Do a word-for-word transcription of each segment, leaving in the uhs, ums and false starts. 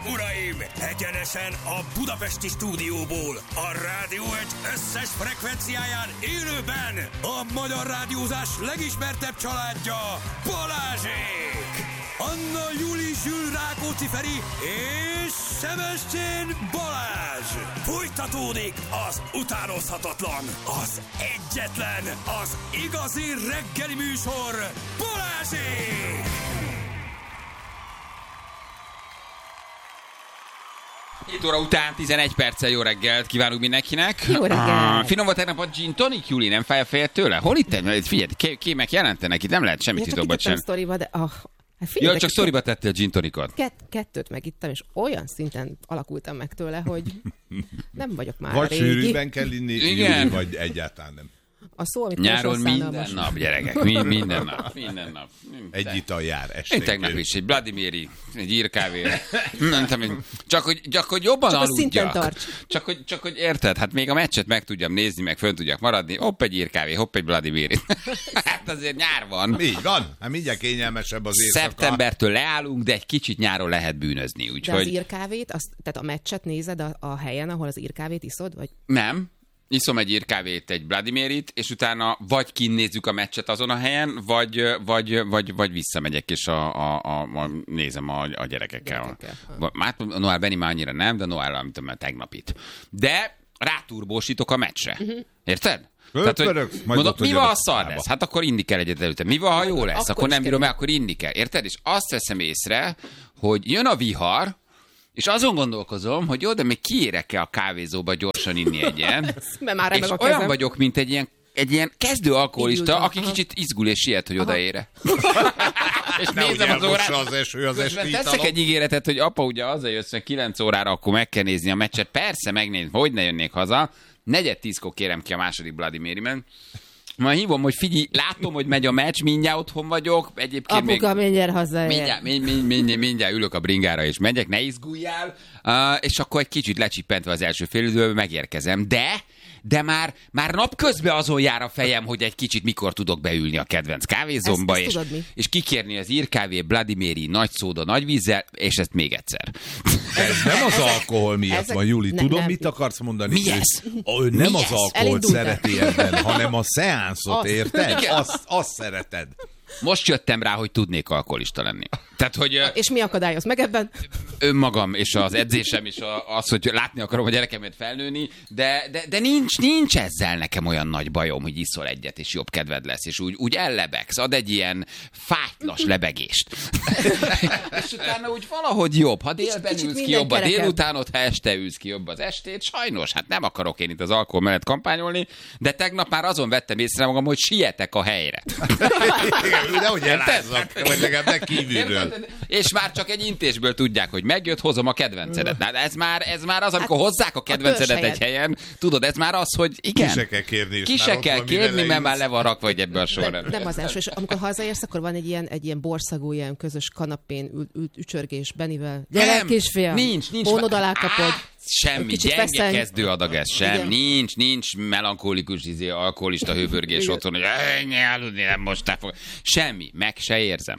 uraim! Egyenesen a budapesti stúdióból, a Rádió egy összes frekvenciáján élőben a magyar rádiózás legismertebb családja, Balázsék! Anna Júli Zsül Rákóczi Feri és Sebestyén Balázs! Folytatódik az utánozhatatlan, az egyetlen, az igazi reggeli műsor, Balázsék! hét óra után tizenegy perccel jó reggelt kívánunk mindenkinek. Jó reggelt. Ah, finom volt tegnap a gin tonic, Juli, nem fáj a fejed tőle? Hol itt? Figyelj, kémek jelentenek, itt nem lehet semmit ja, titokba sem. Sztoriba, de oh, hát Jó, csak sztoriba tettél gin tonicot. Kett, kettőt megittem, és olyan szinten alakultam meg tőle, hogy nem vagyok már vagy régi. sűrűben kell inni, Júli, vagy egyáltalán nem. A szó, amit nyáron minden nap, gyerekek, Mi, minden nap, minden nap. Egy ital jár esténként. Én tegnap is, egy Vladimiri, egy írkávé. Csak hogy, csak hogy jobban csak aludjak. Csak hogy, csak hogy érted, hát még a meccset meg tudjam nézni, meg fönn tudjak maradni. Hopp egy írkávé, hopp egy Vladimiri. Hát azért nyár van. Így van, hát mindjárt kényelmesebb az éjszaka. Szeptembertől leállunk, de egy kicsit nyáron lehet bűnözni. Úgy, de hogy... az írkávét, azt, tehát a meccset nézed a, a helyen, ahol az írkávét iszod? Vagy? Nem. Iszom egy írkávét, egy Vladimirit, és utána vagy kinnézzük a meccset azon a helyen, vagy, vagy, vagy, vagy visszamegyek, és a, a, a, a, nézem a, a gyerekekkel. Már Noel Benni már annyira nem, de Noel, mint a tegnapit. De ráturbósítok a meccsre. Uh-huh. Érted? Tehát, hogy mondom, mi van, ha szar lesz? Hát akkor inni kell egyet előtte. Mi van, ha jó lesz? Akkor, akkor nem bírom el, akkor inni kell. Érted? És azt veszem észre, hogy jön a vihar, és azon gondolkozom, hogy jó, de még kiérek-e a kávézóba gyorsan inni egy ilyen. És olyan vagyok, mint egy ilyen, egy ilyen kezdő alkoholista, aki kicsit izgul és siet, hogy odaére. És nézem az órát. Az eső, az esti teszek egy ígéretet, hogy apa, ugye azzal jössz, hogy kilenc órára, akkor meg kell nézni a meccset. Persze megnézni, hogy ne jönnék haza. Negyed tízkor kérem ki a második Vladimirimen. Majd hívom, hogy figyelj, látom, hogy megy a meccs, mindjárt otthon vagyok. Egyébként apuka, még... mindjárt hazaér. Mindjárt, mindjárt, mindjárt, mindjárt ülök a bringára és megyek, ne izguljál. Uh, és akkor egy kicsit lecsippentve az első fél időben megérkezem. De, de már, már napközben azon jár a fejem, hogy egy kicsit mikor tudok beülni a kedvenc kávézomba, és, és kikérni az írkávé, Vladimiri, nagy szóda, nagy vízzel, és ezt még egyszer. Ez nem az alkohol miatt ezek, van, Júli. ne, Tudom, nem. mit akarsz mondani? Mi ez? Ő nem Mi az ez? alkoholt Elindult szereti ebben, hanem a szeánszot, érted? Azt, azt szereted. Most jöttem rá, hogy tudnék alkoholista lenni. Tehát, hogy... És mi akadályoz meg ebben? Önmagam, és az edzésem, és az, hogy látni akarom a gyerekemet felnőni, de, de, de nincs, nincs ezzel nekem olyan nagy bajom, hogy iszol egyet, és jobb kedved lesz, és úgy, úgy ellebegsz, ad egy ilyen fájtlas lebegést. És utána úgy valahogy jobb. Ha délben kicsit ülsz ki jobb a kerekebb. délutánot, ha este ülsz ki jobb az estét, sajnos, hát nem akarok én itt az alkohol mellett kampányolni, de tegnap már azon vettem észre magam, hogy sietek a helyre. Nehogy elázzak, vagy legalább ne kívülről. És már csak egy intésből tudják, hogy megjött, hozom a kedvencedet. Na, ez már, ez már az, amikor hozzák a kedvencedet egy helyen. Tudod, ez már az, hogy igen. Ki se kell kérni. Ki se kell kérni, mert már le van rakva, hogy ebbe a sorra. Nem az első, és amikor hazaérsz, akkor van egy ilyen, egy ilyen borszagú, ilyen közös kanapén ül, ül, ücsörgés Benivel. Gyere, kisfiam! Nincs, nincs. Hónod alá kapod. Semmi, gyenge kezdőadag ez sem. Igen. Nincs, nincs melankolikus, izé, alkoholista hőbörgés otthon, hogy ennyi aludni, nem most fog. Semmi, meg se érzem.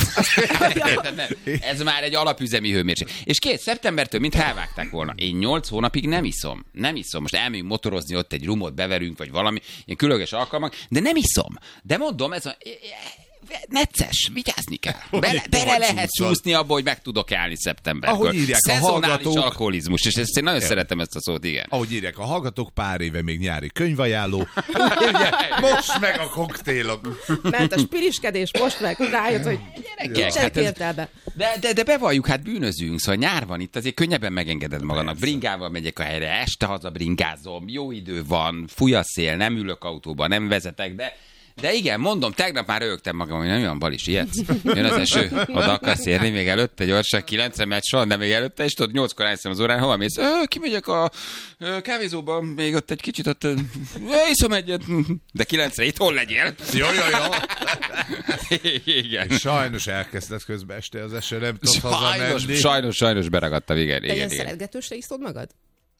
Ez már egy alapüzemi hőmérséklet. És két szeptembertől, mintha elvágták volna. Én nyolc hónapig nem iszom. Nem iszom. Most elmegyünk motorozni, ott egy rumot beverünk, vagy valami, ilyen különleges alkalmak, de nem iszom. De mondom, ez a... necces, vigyázni kell. Bele, bele lehet csúszni abba, hogy meg tudok állni szeptemberkor. Ahogy írják a hallgatók... alkoholizmus, és ezt én nagyon ja. szeretem ezt a szót, igen. Ahogy írják a hallgatók, pár éve még nyári könyvajánló. Ugye, most meg a koktélok. Ment a spiriskedés, most meg rájött, hogy gyerekek, hát ez... de, de, de bevalljuk, hát bűnözünk, szóval nyár van itt, azért könnyebben megengeded magadnak. Bringával megyek a helyre, este haza bringázom, jó idő van, fúj a szél, nem ülök autóba, nem vezetek, de De igen, mondom, tegnap már rögtem magam, hogy nem olyan Balis, ilyetsz. Jön az eső, oda akarsz érni még előtte, gyorsan, kilencre meccs van, de még előtte, és tudod, nyolckor állszom az órán, hol mész? Kimegyek a ö, kávézóba, még ott egy kicsit ott, ö, iszom egyet, de kilencre itt hol legyél? Jó, jó, jó. Igen. Sajnos elkezdett közben este az eső, nem tudsz hazamenni. Sajnos, sajnos beragadtam, igen. Te igen, ilyen igen. szeretgetősre iszod magad?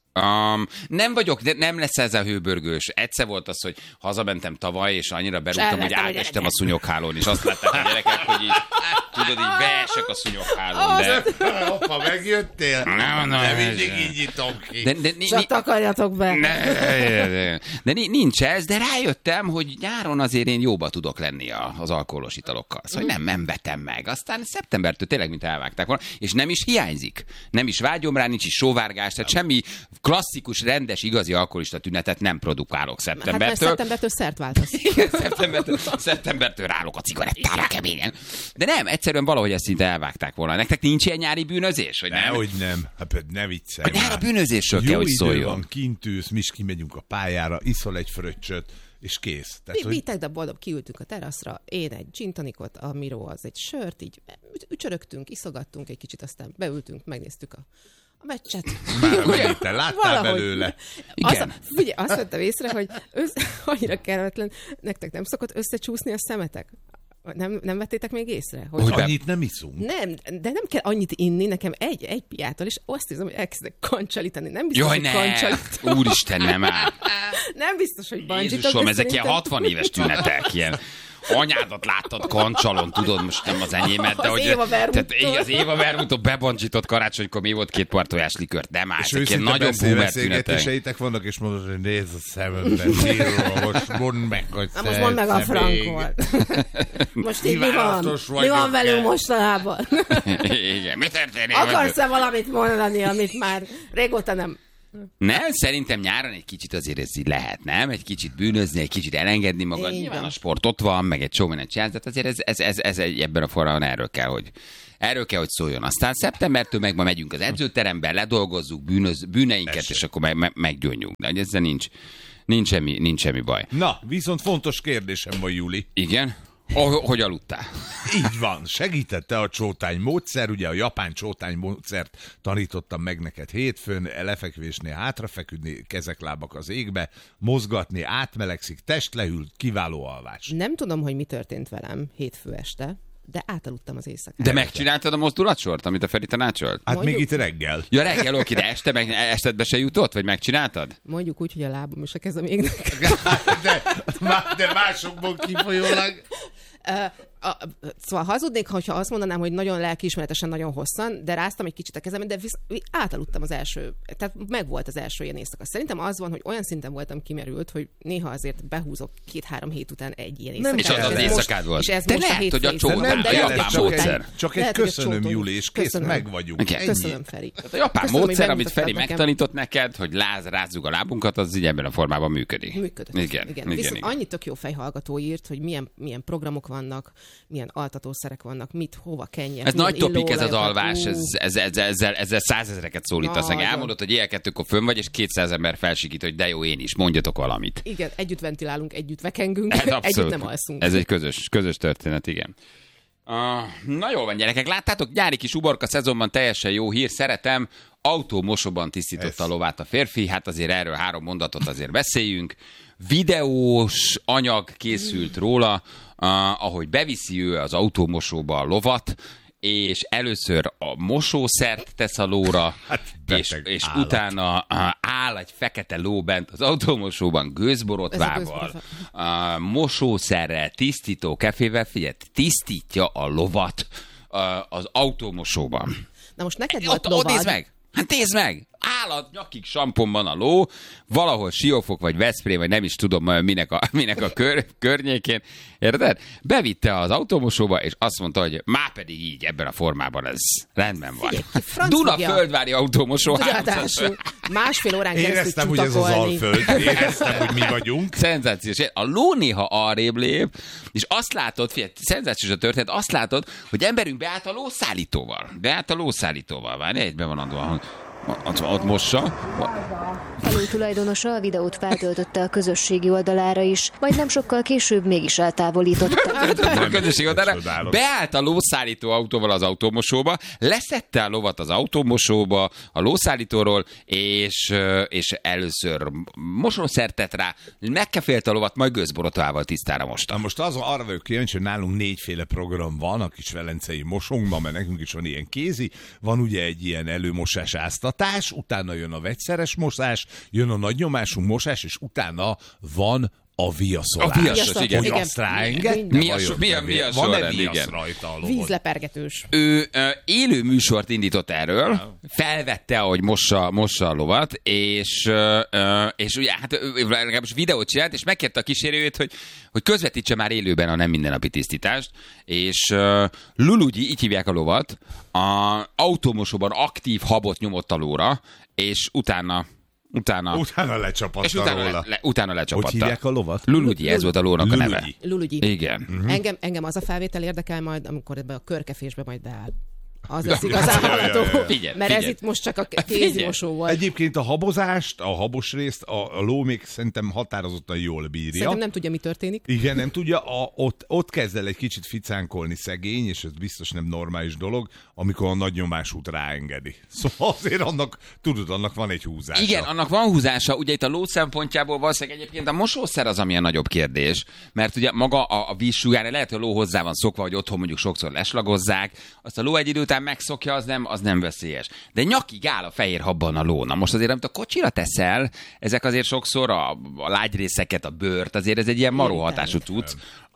Um, nem vagyok, de nem lesz ez a hőbörgős. Egyszer volt az, hogy hazamentem tavaly, és annyira berúgtam, hogy átestem a szúnyoghálón, és azt látták a gyerekek, hogy így, tudod, így beesek a szúnyoghálón, de... Hoppa, megjöttél? Nem, nem, nem mindig így nyitom ki. De, de, Csak takarjatok be. Ne, de, de nincs ez, de rájöttem, hogy nyáron azért én jóba tudok lenni az alkoholos italokkal. Szóval nem, nem vetem meg. Aztán szeptembertől tényleg, mint elvágták volna, és nem is hiányzik. Nem is vágyom rá, nincs is sóvárgás, tehát semmi klasszikus, rendes, igazi alkoholista tünetet nem produkálok szeptembertől. Hát mert szeptembertől szert váltasz. Igen, szeptembertől, szeptembertől rálok a cigarettára keményen. De nem, egyszerűen valahogy ezt szinte elvágták volna. Nektek nincs ilyen nyári bűnözés? Hogy nem? Nehogy nem. Hát ne viccelj. A nyár a bűnözésről kell, hogy szóljon. Van, kint ülsz, mi is kimegyünk a pályára, iszol egy fröccsöt, és kész. Tehát, mi, hogy... mi tegnap boldog kiültünk a teraszra, én egy gin tonicot, a Miró az egy sört, így ücsörögtünk, iszogattunk egy kicsit, aztán beültünk, megnéztük a a meccset. Már amennyit te láttál Valahogy. belőle. Igen. Az, figyelj, azt vettem észre, hogy össz, annyira kellemetlen, nektek nem szokott összecsúszni a szemetek? Nem, nem vettétek még észre? Hogy, Hogy annyit nem iszunk. Nem, de nem kell annyit inni, nekem egy, egy piától, és azt hiszem, hogy elkezdek kancsalítani. Nem biztos, Jaj, hogy ne! kancsalítom. Úristen, nem áll. Nem biztos, hogy bandzsitok. Jézusom, de ezek ilyen szerintem- hatvan éves tünetek, ilyen anyádat láttad kancsalon, tudod, most nem az enyémet, de Az hogy... Éva Vermuttól. Tehát így az Éva Vermuttól bebancsított karácsonykor mi volt két partojás likört, nem áll, És ezek ilyen őszinte nagyon boomer tünetek. beszélgetéseitek vannak, és mondod, hogy nézd a szememben, Zero, most mondd meg, hogy Na most mondd meg a szeretsz-e még. Frankot. Most így mi van? Kívánatos Mi vagyok, van velünk de- mostanában? Igen, mi történik? Akarsz-e valamit mondani, amit már régóta nem... Nem, szerintem nyáron egy kicsit azért ez így lehet, nem? Egy kicsit bűnözni, egy kicsit elengedni magad. Így Nyilván van. a sport ott van, meg egy csomó mindent csinálsz, de azért ez, ez, ez, ez egy, ebben a formában erről kell, hogy erről kell, hogy szóljon. Aztán szeptembertől meg ma megyünk az edzőterembe, ledolgozzuk bűnöz, bűneinket, Eset. és akkor meg, meg, meggyógyulunk. De hogy ezzel nincs, nincs, semmi, nincs semmi baj. Na, viszont fontos kérdésem van, Juli. Igen? Oh, hogy aludtál? Így van, segítette a csótány módszer, ugye a japán csótány módszert tanítottam meg neked hétfőn, lefekvésnél hátrafeküdni, kezek, lábak az égbe, mozgatni, átmelegszik, test lehűl, kiváló alvás. Nem tudom, hogy mi történt velem hétfő este, de átaludtam az éjszakát. De megcsináltad a mozdulatsort, amit a Feri tanácsolt? Hát Mondjuk- még itt reggel. Ja, reggel, oké, de este meg estedbe se jutott, vagy megcsináltad? Mondjuk úgy, hogy a lábam és a kezem égnek. De, de másokból kifolyólag. A, a, szóval hazudnék, ha azt mondanám, hogy nagyon lelkiismeretesen, nagyon hosszan, de ráztam egy kicsit a kezemet, de visz, átaludtam az első, tehát megvolt az első ilyen éjszaka. Szerintem az van, hogy olyan szinten voltam kimerült, hogy néha azért behúzok két-három hét után egy ilyen éjszakát. És az az ez éjszakád most- volt. És ez De most a lehet, hogy a hétfői csótán, szokott, a de japán lehet, csak hogy módszer. egy, csak egy Lehet, hogy a köszönöm, csóton- Juli, és kész, Köszönöm. meg vagyunk. Igen. Ennyi. Köszönöm, Feri. A japán Köszönöm, módszer, hogy amit Feri bemutattad nekem. megtanított neked, hogy láz, rázzuk a lábunkat, az így ebben a formában működik. Működött. Igen, igen. igen, Viszont igen. annyit tök jó fejhallgató írt, hogy milyen, milyen programok vannak, milyen altatószerek vannak, mit, hova kenjek. Ez milyen nagy topik ez az illóolajokat. alvás, Ú, ez, ez, ez, ezzel, ezzel százezreket szólítasz meg. Nagyon. Elmondod, hogy éjjel kettőkor fönn vagy, és kétszáz ember felsikít, hogy de jó, én is, mondjatok valamit. Igen, együtt ventilálunk, együtt vekengünk, Ez együtt abszolút. nem alszunk. Ez egy közös, közös történet, igen. Uh, na jól van, gyerekek, láttátok, nyári kis uborka szezonban teljesen jó hír, szeretem, autómosóban tisztította a Ez. lovát a férfi, hát azért erről három mondatot azért beszéljünk. Videós anyag készült róla, uh, ahogy beviszi ő az autómosóba a lovat, és először a mosószert tesz a lóra, Hát, és, beteg és állat. utána uh, áll egy fekete ló bent az autómosóban gőzborotvával, uh, mosószerrel, tisztító kefével, figyelj, tisztítja a lovat uh, az autómosóban. Na most neked volt Ott, ott lovad. nézd meg! Hát nézd meg! Állat nyakig samponban a ló, valahol Siófok, vagy Veszprém, vagy nem is tudom minek a, minek a kör, környékén, érted? Bevitte az autómosóba, és azt mondta, hogy már pedig így, ebben a formában ez rendben van. Figyelj, ki franc Duna fogja? földvári autómosó. Ráadásul másfél órán keresztül Éreztem, hogy ez az csutakolni. Alföld. Éreztem, hogy mi vagyunk. Szenzációs. A ló néha arrébb lép, és azt látod, figyelj, szenzációs a történet, azt látod, hogy emberünk beállt a lószállítóval. Beállt a lószállítóval. Várj, egyben van adva, hogy ott, ott mossa. Falú tulajdonosa a videót feltöltötte a közösségi oldalára is, majd nem sokkal később mégis eltávolította. A közösség oldalra. Csodálom. Beállt a lószállító autóval az autómosóba, leszette a lovat az autómosóba, a lószállítóról, és, és először mosószert tett rá, megkefélte a lovat, majd gőzborotvával tisztára mosta. Na most az, arra vagyok kíváncsi, hogy nálunk négyféle program van a kis velencei mosónkban, mert nekünk is van ilyen kézi, van ugye egy ilyen előmosás áztató, mosatás, utána jön a vegyszeres mosás, jön a nagynyomású mosás, és utána van a viaszolás. A viaszos, igen. Hogy igen. azt ráenged? Mi a, mi a, mi a Van-e sorrend, viasz igen. rajta a lovon? Vízlepergetős. Ő ö, élő műsort indított erről, felvette, ahogy mossa, mossa a lovat, és, ö, ö, és ugye, hát ő legalábbis videót csinált, és megkérte a kísérőjét, hogy, hogy közvetítse már élőben a nem mindennapi tisztítást, és ö, Lulugyi, így hívják a lovat, a autómosóban aktív habot nyomott a lóra, és utána Utána, utána lecsapatta és utána, róla. le, le, utána lecsapatta. Hogy hívják a lovat? Lulugyi, ez volt a lónak a neve. Lulugyi. Lulugyi. Igen. Uh-huh. Engem, engem az a felvétel érdekel majd, amikor ebbe a körkefésbe majd beáll. Az lesz igazán hallgató. Figyelj, Mert ez figyelj. itt most csak a kézimosó volt. Egyébként a habozást, a habos részt a, a ló még szerintem határozottan jól bírja. Szerintem nem tudja, mi történik. Igen, nem tudja, a, ott, ott kezd el egy kicsit ficánkolni szegény, és ez biztos nem normális dolog, amikor a nagy nyomásút ráengedi. Szóval azért annak, tudod, annak van egy húzása. Igen, annak van húzása, ugye itt a ló szempontjából valószínűleg egyébként a mosószer az, ami a nagyobb kérdés, mert ugye maga a, a vízsugár, lehet, hogy a ló hozzá van szokva, hogy otthon mondjuk sokszor leslagozzák, azt a ló egy idő után megszokja, az nem, az nem veszélyes. De nyakig áll a fehér habban a ló. Na most azért, amit a kocsira teszel, ezek azért sokszor a, a lágyrészeket, a bőrt, azért ez egy ilyen maró hatású cucc.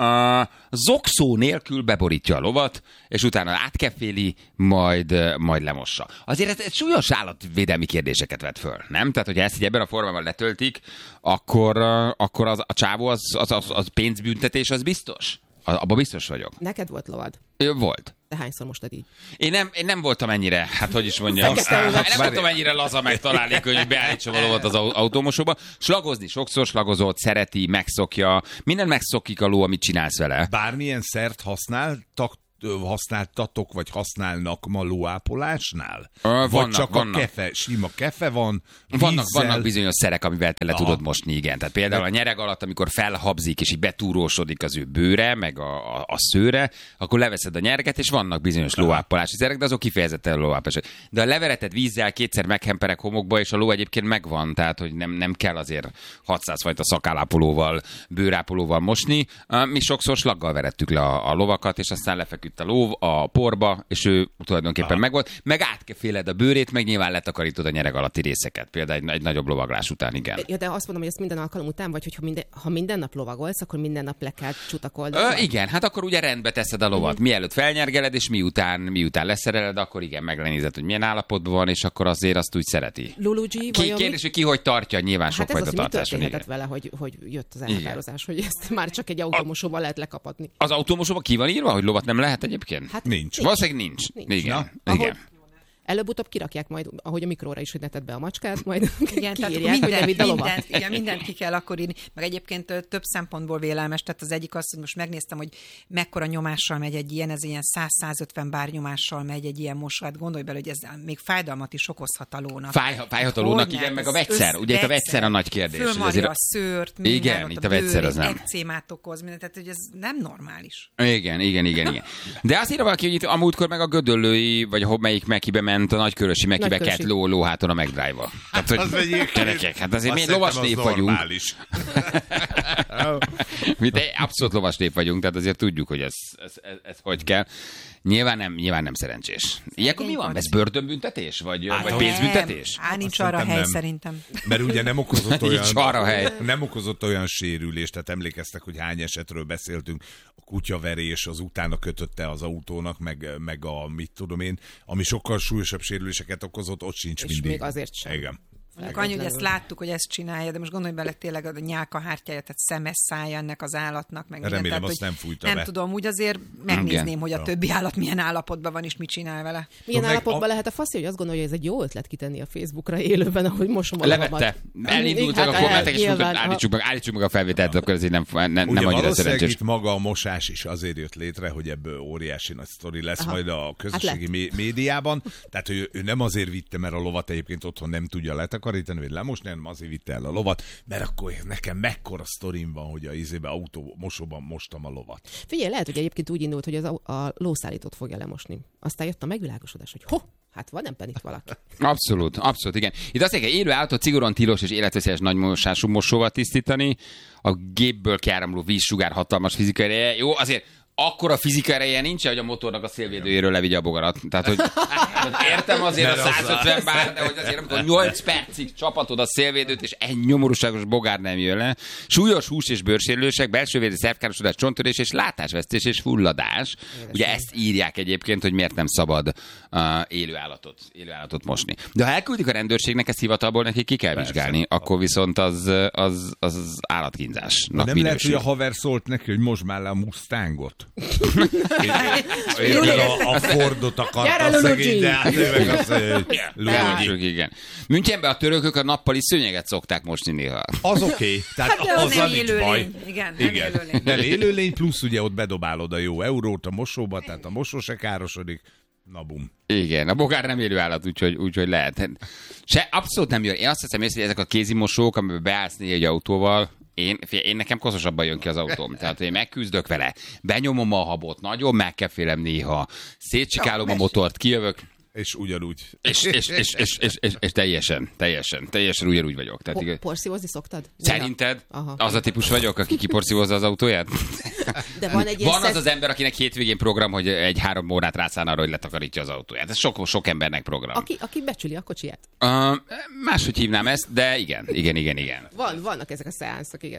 A zokszó nélkül beborítja a lovat, és utána átkeféli, majd, majd lemossa. Azért ez, ez súlyos állatvédelmi kérdéseket vet föl, nem? Tehát, hogyha ezt így ebben a formában letöltik, akkor, akkor az, a csávó, az, az, az, az pénzbüntetés, az biztos? Abban biztos vagyok. Neked volt lovad. Ő volt. De hányszor mostad így? Én nem, én nem voltam ennyire, hát hogy is mondjam, Fekete nem övet. voltam ennyire laza megtalálni, hogy beállítsam a lovat az au- autómosóba. Slagozni sokszor slagozott, szereti, megszokja. Minden megszokik a ló, amit csinálsz vele. Bármilyen szert használtak, használtatok, vagy használnak ma lóápolásnál? Ö, vagy vannak, csak vannak. a kefe, sima kefe van, Vannak, vízzel. vannak bizonyos szerek, amivel te le Aha. tudod mosni, igen. Tehát például a nyereg alatt, amikor felhabzik, és így betúrósodik az ő bőre, meg a, a, a szőre, akkor leveszed a nyereget, és vannak bizonyos lóápolási szerek, de azok kifejezetten lóápolások. De a levereted vízzel kétszer meghemperek homokba, és a ló egyébként megvan, tehát hogy nem, nem kell azért hatszáz fajta szakálápolóval, bőrápolóval mosni. Mi sokszor slaggal verettük le a, a lovakat, és aztán lefeküdt a ló a porba, és ő tulajdonképpen Aha. megvolt. Meg átkeféled a bőrét, meg nyilván letakarítod a nyereg alatti részeket. Például egy, egy nagyobb lovaglás után, igen. Ja, de azt mondom, hogy ezt minden alkalom után, vagy hogyha minden, ha minden nap lovagolsz, akkor minden nap le kell csutakold. Ö, igen, hát akkor ugye rendbe teszed a lovat. Mielőtt felnyergeled, és miután, miután leszereled, akkor igen, meglenézed, hogy milyen állapotban van, és akkor azért azt úgy szereti. Lulugyi, Ki, vajon kérdés, hogy ki hogy tartja, nyilván Hát ez sokfajta az, hogy mi tartás van. Igen. történhetett vele, hogy, hogy jött az elhatározás, hogy ezt már csak egy automosóval lehet lekapatni. Az autómosóban ki van írva, hogy lovat nem lehet egyébként? Hát Nincs. Valószínűleg nincs. Nincs. Igen. Na, igen. Előbb-utóbb kirakják majd, ahogy a mikróra is, hogy ne tedd be a macskát, majd Igen, tehát kiírják, hogy minden, nem vidd a lovat. mindent, igen, mindent ki kell akkor írni. Meg egyébként ö, több szempontból vélelmes, tehát az egyik az, hogy most megnéztem, hogy mekkora nyomással megy egy ilyen, ez ilyen száz-százötven bár nyomással megy egy ilyen mosó. Hát gondolj bele, hogy ez még fájdalmat is okozhat a lónak. Fáj, fájhat a lónak, Hogyne, igen, meg a ez vegyszer. össz- Ugye itt a vegyszer a nagy kérdés. hogy Fölmarja azért- a szőrt, minden, Igen, ott itt a vegyszer az bőrét, nem. ekcémát okoz, minden, tehát hogy ez nem normális. Igen, igen, igen, igen. De azt írja valaki, hogy itt a múltkor meg a gödöllői, vagy a melyik Mekibe ment, a nagykörösi Mekibe Nagykörösi. kelt ló, lóháton a megdrive-val. Tehát, hogy Az egyébként- gyerekek, hát azért mi Azt egy lovas szerintem nép az vagyunk. normális. Mi egy abszolút lovas nép vagyunk, tehát azért tudjuk, hogy ez, ez, ez, ez hogy kell. Nyilván nem, nyilván nem szerencsés. Ilyenkor mi van? volt. Ez börtönbüntetés? Vagy, Hát, vagy nem. pénzbüntetés? Á, nincs Azt arra szerintem hely nem. szerintem. Mert ugye nem okozott olyan, Nincs arra hely. nem okozott olyan sérülést, tehát emlékeztek, hogy hány esetről beszéltünk, a kutyaverés az utána kötötte az autónak, meg, meg a mit tudom én, ami sokkal súlyosabb sérüléseket okozott, ott sincs És mindig. még azért sem. Igen. Mondjuk annyi, hogy ezt láttuk, hogy ezt csinálja, de most gondolj bele tényleg a nyálka hártyája, tehát szemes szája ennek az állatnak, meg minden. Remélem, tehát, azt hogy nem fújta Nem be. tudom, úgy azért megnézném, Igen. hogy a többi állat milyen állapotban van, és mit csinál vele. Milyen Meg állapotban a- lehet a faszi, hogy azt gondolja, hogy ez egy jó ötlet kitenni a Facebookra élőben, ahogy mosom a Levette. lovamat. Elindultak Hát, a kommentek, és nyilván, mondták, állítsuk meg, állítsuk meg a felvételt, akkor ez így nem, nem, nem Ugye annyira valószínűleg szerencsés. itt maga a mosás is azért jött létre, hogy ebből óriási nagy sztori lesz Aha. majd a közösségi Hát mé- médiában. Tehát ő, ő nem azért vitte, mert a lovat egyébként otthon nem tudja letakarítani, vagy lemosni, hanem azért vitte el a lovat, mert akkor nekem mekkora sztorim van, hogy a izébe autó mosóban mostam a lovat. Figyelj, lehet, hogy egyébként úgy indult, hogy az a, a lószállítót fogja lemosni. Aztán jött a megvilágosodás, hogy ho, hát van ebben itt valaki. Abszolút, abszolút, igen. Itt azt mondja, élő állatot szigorúan tilos és életveszélyes nagymosású mosóval tisztítani, a gépből kiáramló vízsugár hatalmas fizikai ereje. Jó, azért akkor a fizika ereje nincs, hogy a motornak a szélvédőjéről levigye a bogarat. Tehát, hogy értem azért a százötven bár, de hogy azért amikor nyolc percig csapatod a szélvédőt, és egy nyomorúságos bogár nem jön le. Súlyos hús- és bőrsérülések, belsővédő szervkárosodás, csonttörés és látásvesztés és fulladás. Ugye ezt írják egyébként, hogy miért nem szabad uh, élőállatot, élőállatot mosni. De ha elküldik a rendőrségnek, ezt hivatalból neki ki kell vizsgálni, persze. Akkor viszont az, az, az állatkínzásnak nem minősül. lehet, hogy a haver szólt neki, hogy most már le a Mustangot. Én a, a Fordot akarta szegény, de hát ő meg azt mondja, hogy igen. Münchenben a törökök a nappali szőnyeget szokták mosni néha. Az oké, okay. Tehát hát az azzal nincs baj. Igen, igen. nem élőlény. De élőlény plusz ugye ott bedobálod a jó eurót a mosóba, tehát a mosó se károsodik. Na bum. Igen, a bogár nem élő állat, úgyhogy, úgyhogy lehet. Se, abszolút nem jön. Én azt hiszem, hogy ezek a kézimosók, amiben beállsz egy autóval, Én, én nekem koszosabban jön ki az autóm. Tehát, hogy én megküzdök vele, benyomom a habot, nagyon megkefélem néha, szétcsikálom a motort, kijövök. És ugyanúgy. És, és, és, és, és, és, és teljesen, teljesen, teljesen ugyanúgy vagyok. Tehát, Po- porszívozni szoktad? Szerinted? Aha. Az a típus vagyok, aki kiporszívozza az autóját? De van egy van az szesz... az ember, akinek hétvégén program, hogy egy három órát rászán arra, hogy letakarítja az autóját. Ez sok, sok embernek program. Aki, aki becsüli a kocsiját. Uh, máshogy hívnám ezt, de igen, igen, igen, igen. Van, vannak ezek a szeánszok, igen.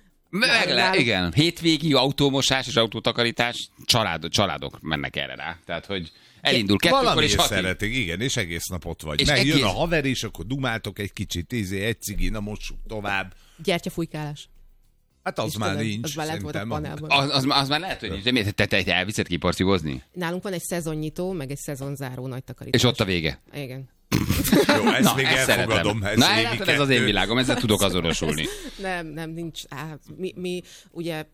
Meg le, igen. Hétvégi autómosás és autótakarítás, család, családok mennek erre rá. Tehát, hogy elindul kettőkor és hatig. Szeretik, igen, és egész nap ott vagy. És Megjön egész... a haver is, akkor dumáltok egy kicsit, tízé, egy cigi, na mossuk tovább. Gyertyafújkálás. Hát az már Istenem, nincs. az már lehet volt a panelban. Az, az, az már lehet, hogy nincs. De miért te, te, te elviszed kiporszívozni? Nálunk van egy szezonnyitó, meg egy szezonzáró nagy takarítás. És ott a vége. Igen. Jó, ezt Na, még ezt elfogadom. Ez Na, látod, ez az én világom, ezzel tudok azonosulni. Nem, nem, nincs. Á, mi, mi ugye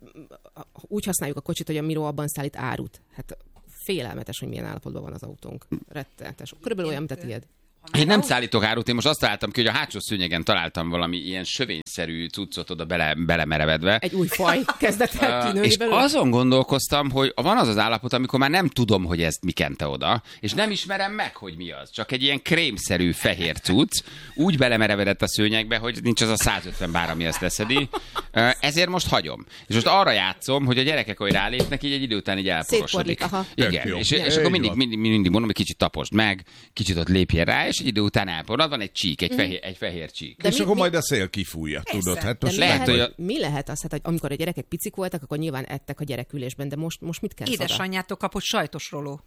úgy használjuk a kocsit, hogy a Miró abban szállít árut. Hát félelmetes, hogy milyen állapotban van az autónk. Rettenetes. Körülbelül olyan, mint a tiéd. Én nem szállítok árut, én most azt találtam ki, hogy a hátsó szőnyegen találtam valami ilyen sövényszerű cuccot oda bele, belemerevedve. Egy új faj kezdett el kinőni És belőle. azon gondolkoztam, hogy van az az állapot, amikor már nem tudom, hogy ezt mi kente oda, és nem ismerem meg, hogy mi az. Csak egy ilyen krémszerű fehér cucc, úgy belemerevedett a szőnyegbe, hogy nincs az a százötven bár, ami ezt leszedi. Ezért most hagyom. És most arra játszom, hogy a gyerekek, hogy rálépnek, így egy idő után így elporosodik. Igen, és, és akkor mindig, mindig, mindig mondom, hogy kicsit taposd meg, kicsit ott lépjen rá, és egy idő után elporad, van egy csík, egy, fehér, egy fehér csík. De és mi, akkor mi... majd a szél kifújja, tudod? Hát most mi, lehet, hogy a... mi lehet az, hát, hogy amikor a gyerekek picik voltak, akkor nyilván ettek a gyerekülésben, de most, most mit kell oda? Édesanyjától kapott sajtos roló.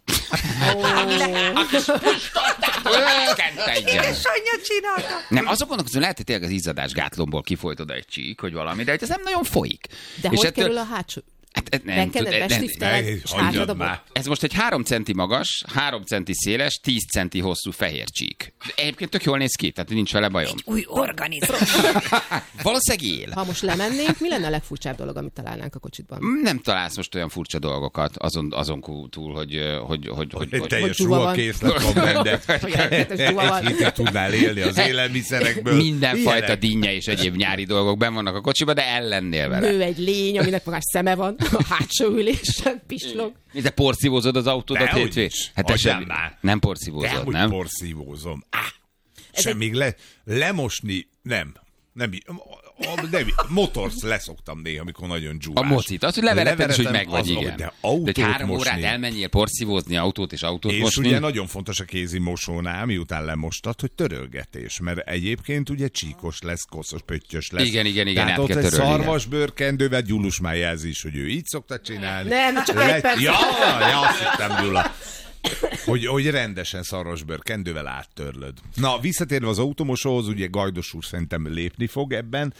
Édesanyja csinálta. Nem, azon gondolkozom, lehet, hogy tényleg az izzadásgátlomból kifolyt oda egy csík, hogy valami, de hogy ez nem nagyon folyik. De és hogy ettől... kerül a hátsó? Hát, nem, Bekened, tud, bestifteled, és hátradobod? Ez most egy három centi magas, három centi széles, tíz centi hosszú fehér csík. Egyébként tök jól néz ki, tehát nincs vele bajom. Egy új organizmus. Valószínűleg él. Ha most lemennénk, mi lenne a legfurcsább dolog, amit találnánk a kocsitban? Nem találsz most olyan furcsa dolgokat azon, azon túl, hogy... hogy, hogy, hogy, egy hogy teljes dzsuva van. ruhakészlet van benne. Hogy rettenetes dzsuva van. Egy hétig tudnál élni az élelmiszerekből. Mindenfajta dinnye és egyéb nyári dolgok benn vannak a kocsiba, de ellennél vele. Nő egy lény, aminek magas szeme van, a hátsó ülésen pislog. De porszívózod az autódat Dehogy hétvég? is. Hát te Agyám sem, már. nem porszívózod, Dehogy nem? porszívózom. Ah, Ez sem egy- még le, lemosni, nem. Nem, a, nem, motort leszoktam néha, amikor nagyon dzsúvás. A mocit, az, hogy levereted, és hogy meg vagy, az, igen. De, De autót egy három mosni. órát elmenjél porszívózni autót és autót És mosni. ugye nagyon fontos a kézi mosónál, miután lemostad, hogy törölgetés, mert egyébként ugye csíkos lesz, koszos, pöttyös lesz. Igen, igen, igen, Tehát át ott kell egy törölni, igen. szarvasbőrkendővel Gyulus már jelzi is, hogy ő így szokta csinálni. Nem, csak Le- egy perc. Ja, ja, azt hittem, Gyula. Hogy, hogy rendesen szarvasbőr kendővel áttörlöd. Na, visszatérve az automosóhoz, ugye Gajdos úr szerintem lépni fog ebben,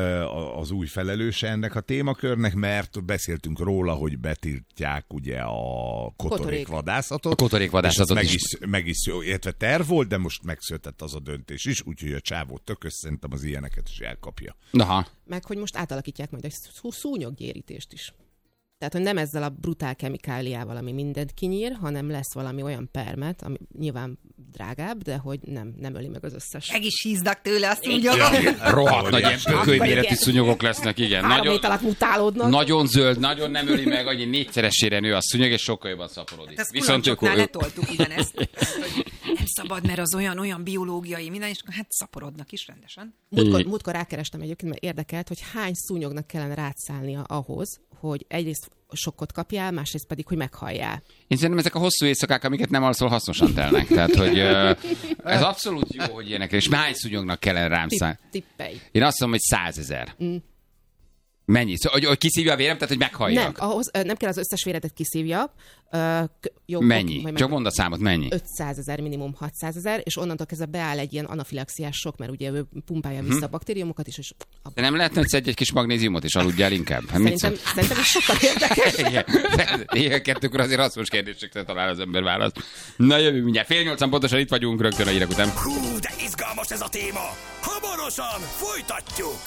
az új felelőse ennek a témakörnek, mert beszéltünk róla, hogy betiltják ugye a kotorékvadászatot. A kotorékvadászatot meg is. is. Meg is, illetve terv volt, de most megszületett az a döntés is, úgyhogy a csávó tökös szerintem az ilyeneket is elkapja. Aha. Meg hogy most átalakítják majd a szú- szúnyoggyérítést is. Tehát, hogy nem ezzel a brutál kemikáliával, ami mindent kinyír, hanem lesz valami olyan permet, ami nyilván drágább, de hogy nem, nem öli meg az összes. Meg is hízdak tőle azt mondja. Rohadt nagy ilyen Óriási. pökölyméretű szúnyogok lesznek, igen. Három Nagyon, hét alatt mutálódnak. nagyon zöld, nagyon nem öli meg, annyi négyszeresére nő a szúnyog, és sokkal jobban szaporodik. Ezt Viszont ők, kulancsoknál ők, letoltuk ugyanezt. Hogy nem szabad, mert az olyan, olyan biológiai minden, és hát szaporodnak is rendesen. Múltkor, múltkor rákerestem egyébként, mert érdekelt, hogy hány szúnyognak kellene rátszállnia ahhoz, hogy egyrészt sokkot kapjál, másrészt pedig, hogy meghalljál. Én szerintem ezek a hosszú éjszakák, amiket nem alszol, hasznosan telnek. Tehát, hogy ez abszolút jó, hogy ilyenek. És hány szúnyognak kellene rám szállni? Tippelj. Én azt mondom, hogy százezer. Mm. Mennyi? Szóval, hogy, hogy kiszívja a vérem, tehát hogy meghalljak? Nem, ahhoz, nem kell az összes véredet kiszívja. Uh, jó, mennyi? Meg, Csak mondd a számot, mennyi? ötszázezer, minimum hatszázezer, és onnantól kezdve beáll egy ilyen anafilaxiás sok, mert ugye ő pumpálja vissza hm. a baktériumokat is. És a... De nem lehetne, hogy szedj egy kis magnéziumot, és aludjál inkább? Hát szerintem, szerintem ez sokkal érdekes. Igen, kettőkor azért hasznos kérdésekre talál az ember választ. Na jövő mindjárt. Fél nyolcan pontosan itt vagyunk rögtön a hírek után. Hú, de izgalmas ez a téma! Hamarosan folytatjuk!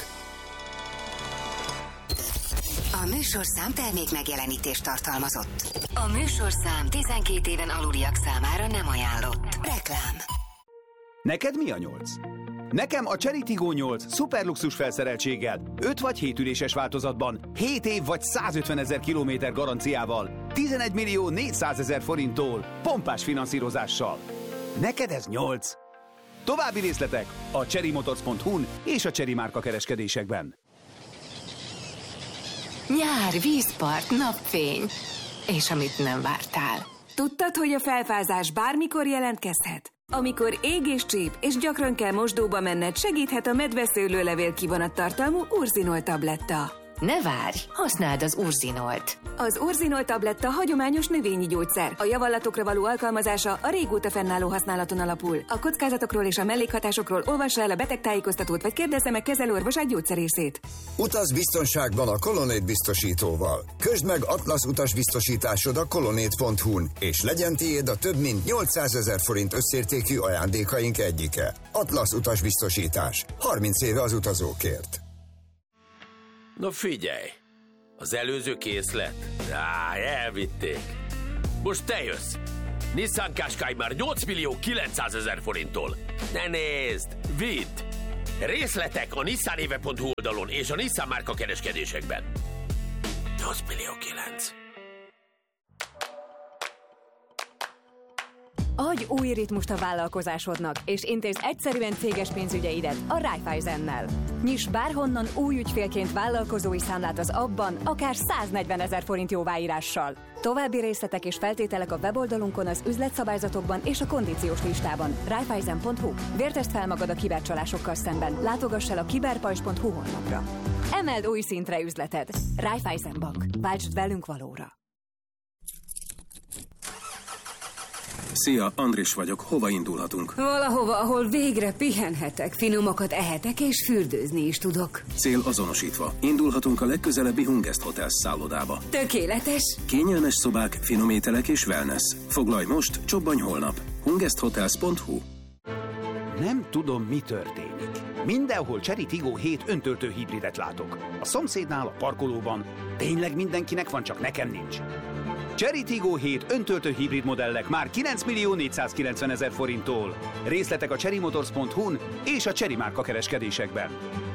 A műsorszám termék megjelenítést tartalmazott. A műsorszám tizenkét éven aluliak számára nem ajánlott. Reklám. Neked mi a nyolc? Nekem a Chery Tiggo nyolc szuperluxus felszereltséggel, öt vagy hét üléses változatban, hét év vagy százötvenezer kilométer garanciával, tizenegy millió négyszázezer forinttól, pompás finanszírozással. Neked ez nyolc. További részletek a cherrymotors pont hu-n és a Chery márka kereskedésekben. Nyár, vízpart, napfény. És amit nem vártál. Tudtad, hogy a felfázás bármikor jelentkezhet? Amikor ég és csíp, és gyakran kell mosdóba menned, segíthet a medveszőlőlevél kivonattartalmú Urzinol tabletta. Ne várj, használd az Urzinolt. Az Urzinol tabletta hagyományos növényi gyógyszer. A javallatokra való alkalmazása a régóta fennálló használaton alapul. A kockázatokról és a mellékhatásokról olvassa el a betegtájékoztatót, vagy kérdezze meg kezelőorvosát gyógyszerészét. Utaz biztonságban a Colonnade biztosítóval. Közd meg Atlasz utasbiztosításod a colonnade pont hu-n, és legyen tiéd a több mint nyolcszázezer forint összértékű ajándékaink egyike. Atlasz utasbiztosítás. harminc éve az utazókért. Na figyelj, az előző készlet? Á, elvitték. Most te jössz. Nissan Qashqai már nyolc millió kilencszázezer forinttól. Ne nézd, vidd! Részletek a nissanéve pont hu oldalon és a Nissan márka kereskedésekben. nyolc millió kilenc. Adj új ritmust a vállalkozásodnak, és intézz egyszerűen céges pénzügyeidet a Raiffeisennel. Nyiss bárhonnan új ügyfélként vállalkozói számlát az abban, akár száznegyvenezer forint jóváírással. További részletek és feltételek a weboldalunkon, az üzletszabályzatokban és a kondíciós listában. Raiffeisen pont hu. Vértezd fel magad a kibercsalásokkal szemben. Látogass el a kiberpajzs pont hu honlapra. Emeld új szintre üzleted. Raiffeisen Bank. Váltsd velünk valóra. Szia, Andris vagyok. Hova indulhatunk? Valahova, ahol végre pihenhetek, finomakat ehetek és fürdőzni is tudok. Cél azonosítva. Indulhatunk a legközelebbi Hungest Hotels szállodába. Tökéletes. Kényelmes szobák, finom ételek és wellness. Foglalj most, csobbanj holnap. hungest hotels pont hu. Nem tudom, mi történik. Mindenhol Chery Tiggo hét öntöltő hibridet látok. A szomszédnál, a parkolóban. Tényleg mindenkinek van, csak nekem nincs. Chery Tiggo hét öntöltő hibrid modellek már kilenc millió négyszázkilencvenezer forinttól. Részletek a cherrymotors pont hu-n és a Chery márka kereskedésekben.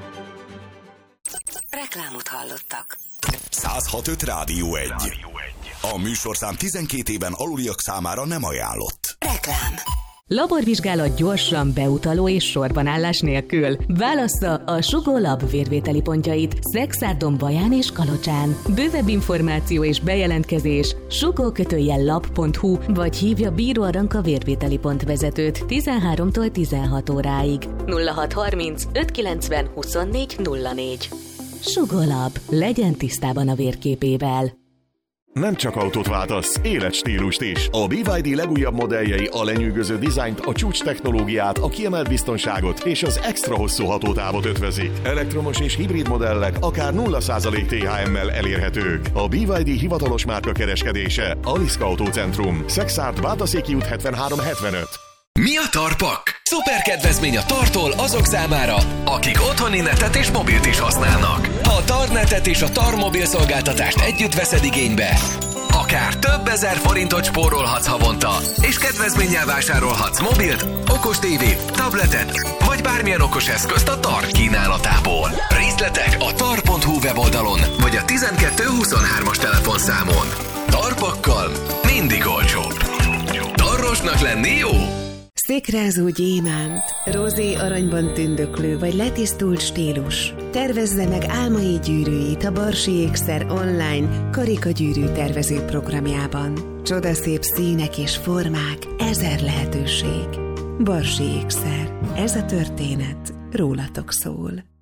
Reklámot hallottak. száz hat öt Rádió egy. A műsorszám tizenkét éven aluliak számára nem ajánlott. Reklám. Laborvizsgálat gyorsan, beutaló és sorbanállás nélkül. Válassza a Sugó Lab vérvételi pontjait Szexárdon, Baján és Kalocsán. Bővebb információ és bejelentkezés sugó lab pont hu, vagy hívja Bíró Aranka vérvételi pont vezetőt tizenháromtól tizenhat óráig. nulla hat harminc ötszázkilencven huszonnégy nulla négy. Sugó Lab. Legyen tisztában a vérképével. Nem csak autót váltasz, életstílust is. A bé vé dé legújabb modelljei a lenyűgöző dizájnt, a csúcs technológiát, a kiemelt biztonságot és az extra hosszú hatótávot ötvezik. Elektromos és hibrid modellek akár nulla százalék té há em-mel elérhetők. A bé vé dé hivatalos márka kereskedése, Aliszka Autócentrum, Szexárd, Bátaszéki út hetvenhárom hetvenöt. Mi a Tarpak? Szuper kedvezmény a Tartól azok számára, akik otthoni netet és mobilt is használnak. Ha a Tarnetet és a Tar mobil szolgáltatást együtt veszed igénybe, akár több ezer forintot spórolhatsz havonta, és kedvezménnyel vásárolhatsz mobilt, okos tévét, tabletet, vagy bármilyen okos eszközt a Tar kínálatából. Részletek a tar pont hu weboldalon, vagy a tizenkettő huszonhármas telefonszámon. Tarpakkal mindig olcsóbb. Tarrosnak lenni jó? Székrázó gyémánt, rozé aranyban tündöklő vagy letisztult stílus. Tervezze meg álmai gyűrűit a Barsi Ékszer online karikagyűrű tervező programjában. Csodaszép színek és formák, ezer lehetőség. Barsi Ékszer. Ez a történet rólatok szól.